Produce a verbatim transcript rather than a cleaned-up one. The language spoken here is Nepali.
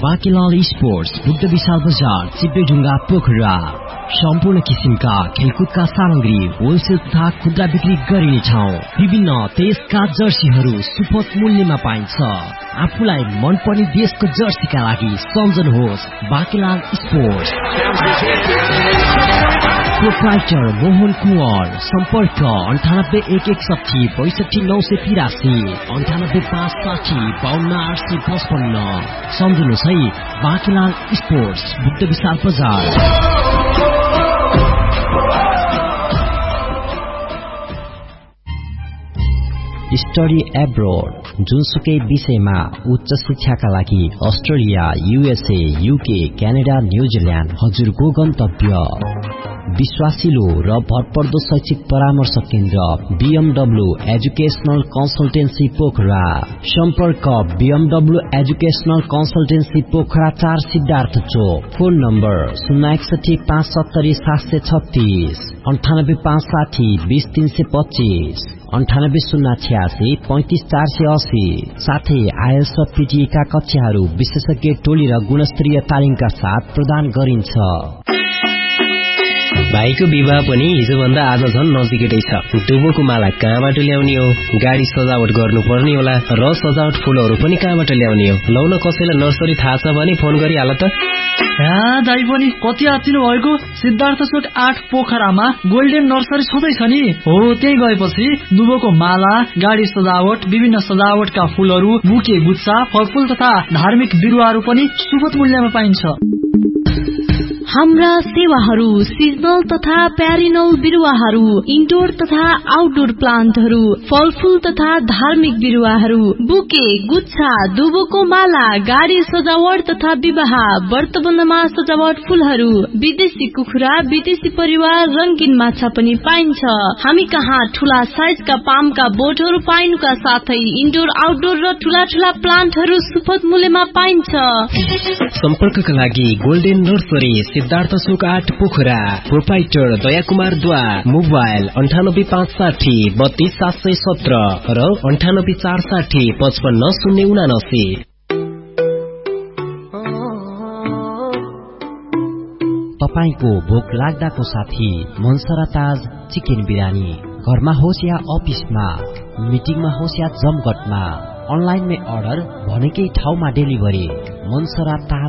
बाँकीलाल स्पोर्ट्स बुद्ध विशाल बजार चिप्लेढुङ्गा पोखरा। सम्पूर्ण किसिमका खेलकुदका सामग्री होलसेल तथा खुद्रा बिक्री गरिने ठाउँ। विभिन्न देशका जर्सीहरू सुपथ मूल्यमा पाइन्छ। आफूलाई मनपर्ने देशको जर्सीका लागि सम्झनुहोस् बाँकीलाल स्पोर्ट्स। प्रोप्राइटर मोहन कुँवर। सम्पर्क अन्ठानब्बे एक एकसठी बैसठी नौ सय तिरासी अन्ठानब्बे पाँच साठी बाहन्न आठ सय पचपन्न। सम्झनुहोस् है बाँकीलाल स्पोर्ट्स बुद्ध विशाल बजार। स्टडी एब्रोड जुनसुकै विषयमा उच्च शिक्षाका लागि Australia, USA, UK, Canada, New Zealand हजुरको गन्तव्य। विश्वासिलो र भरपर्दो शैक्षिक परामर्श केन्द्र बीएमडब्ल्यू एजुकेशनल कन्सल्टेन्सी पोखरा। सम्पर्क बीएमडब्ल्यू एजुकेशनल कन्सल्टेन्सी पोखरा चार सिद्धार्थ चोक। फोन नम्बर शून्य एकसठी पाँच सत्तरी सात सय छत्तीस अन्ठानब्बे पाँच साठी बीस तीन सय पच्चीस अन्ठानब्बे शून्य छ्यासी पैंतिस चार सय अस्सी। साथै आइएल्स र पीटीईका कक्षाहरू विशेषज्ञ टोली र गुणस्तरीय तालिमका साथ प्रदान गरिन्छ। भाइको विवाह पनि हिजोभन्दा आज झन् नजिकै छ। दुबोको माला कहाँबाट ल्याउने हो? गाडी सजावट गर्नुपर्ने होला र सजावट फूलहरू पनि कहाँबाट ल्याउने हो? लौ न कसैलाई नर्सरी थाहा छ भने फोन गरिहाल त। दाइ पनि कति आत्तिनु भएको? सिद्धार्थ चोक आठ पोखरामा गोल्डेन नर्सरी छँदैछ नि। हो त्यही गएपछि दुबोको माला, गाडी सजावट, विभिन्न सजावटका फूलहरू, बुके गुच्छा, फलफूल तथा धार्मिक बिरुवाहरू पनि सुपथ मूल्यमा पाइन्छ। हाम्रा सेवाहरू सिजनल तथा प्यारिनल बिरुवाहरू, इन्डोर तथा आउटडोर प्लान्टहरू, फलफूल तथा धार्मिक बिरुवाहरू, बुके गुच्छा, दुबोको माला, गाडी सजावट तथा विवाह, व्रतबन्धमा सजावट फूलहरू, विदेशी कुखुरा, विदेशी परिवार, रंगीन माछा पनि पाइन्छ। हामी कहाँ ठूला साइजका पामका बोटहरू पाइनुका साथै इन्डोर आउटडोर र ठूला ठूला प्लान्टहरू सुपथ मूल्यमा पाइन्छ। सम्पर्कका लागि गोल्डेन नर्सरी सिद्धार्थ चोक आठ पोखरा। प्रोप्राइटर दया कुमार द्वा। मोबाइल अन्ठानब्बे पाँच साठी बत्तीस सात सय सत्र र अन्ठानब्बे चार साठी पचपन्न शून्य उनासी। तपाईको भोक लाग्दाको साथी मनसरा ताज चिकन बिरयानी। घरमा होस् या अफिसमा, मिटिङमा होस् या जमघटमा, अनलाइनमै अर्डर भनेकै ठाउँमा डेलिभरी। मनसरा ताज